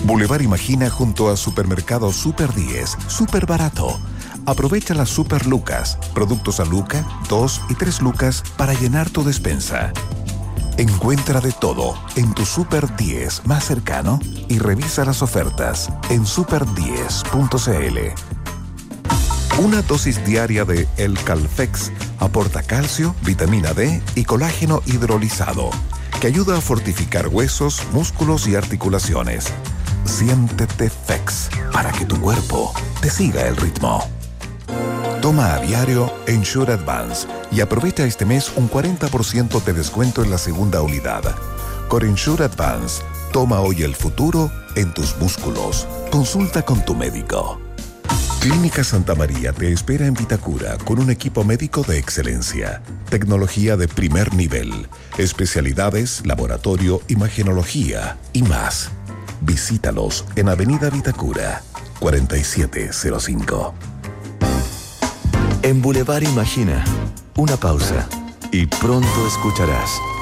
Boulevard Imagina junto a Supermercado Super 10, súper barato. Aprovecha las Super Lucas, productos a Luca, 2 y 3 lucas para llenar tu despensa. Encuentra de todo en tu Super 10 más cercano y revisa las ofertas en super10.cl. Una dosis diaria de El Calfex aporta calcio, vitamina D y colágeno hidrolizado, que ayuda a fortificar huesos, músculos y articulaciones. Siéntete Fex para que tu cuerpo te siga el ritmo. Toma a diario Ensure Advance y aprovecha este mes un 40% de descuento en la segunda unidad. Con Ensure Advance, toma hoy el futuro en tus músculos. Consulta con tu médico. Clínica Santa María te espera en Vitacura con un equipo médico de excelencia, tecnología de primer nivel, especialidades, laboratorio, imagenología y más. Visítalos en Avenida Vitacura, 4705. En Boulevard Imagina, una pausa y pronto escucharás